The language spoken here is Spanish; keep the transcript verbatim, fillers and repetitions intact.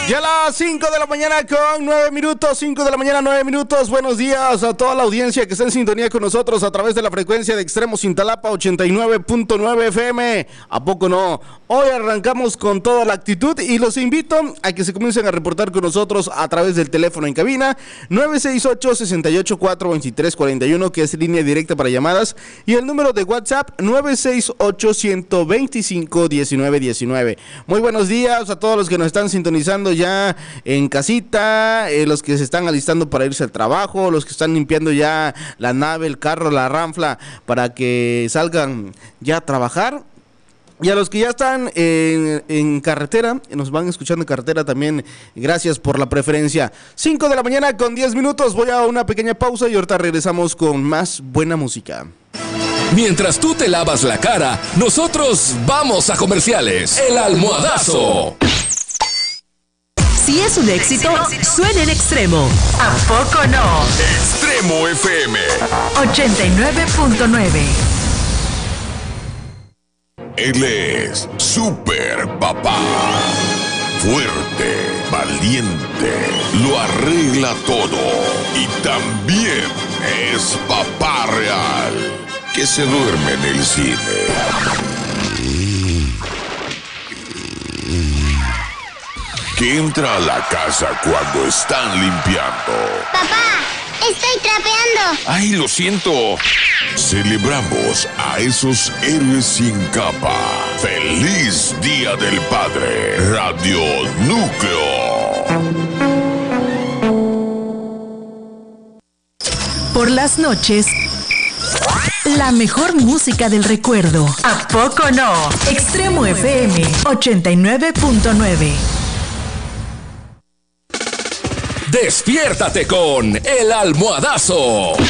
Ya a las cinco de la mañana con nueve minutos, cinco de la mañana, nueve minutos. Buenos días a toda la audiencia que está en sintonía con nosotros a través de la frecuencia de Extremo Cintalapa ochenta y nueve punto nueve F M. ¿A poco no? Hoy arrancamos con toda la actitud y los invito a que se comiencen a reportar con nosotros a través del teléfono en cabina nueve seis ocho, seis ocho cuatro, dos tres cuatro uno, que es línea directa para llamadas, y el número de WhatsApp nueve seis ocho, uno dos cinco, uno nueve uno nueve. Muy buenos días a todos los que nos están sintonizando ya en casita, eh, los que se están alistando para irse al trabajo, los que están limpiando ya la nave, el carro, la ranfla para que salgan ya a trabajar. Y a los que ya están en, en carretera, nos van escuchando en carretera también, gracias por la preferencia. cinco de la mañana con diez minutos, voy a una pequeña pausa y ahorita regresamos con más buena música. Mientras tú te lavas la cara, nosotros vamos a comerciales. El Almohadazo. Si es un éxito, suena en Extremo. ¿A poco no? Extremo F M ochenta y nueve punto nueve. Él es Super Papá. Fuerte, valiente, lo arregla todo. Y también es papá real, que se duerme en el cine. Que entra a la casa cuando están limpiando. ¡Papá! ¡Estoy trapeando! ¡Ay, lo siento! Celebramos a esos héroes sin capa. ¡Feliz Día del Padre! Radio Núcleo. Por las noches, la mejor música del recuerdo. ¿A poco no? Extremo F M ochenta y nueve punto nueve. Despiértate con El Almohadazo.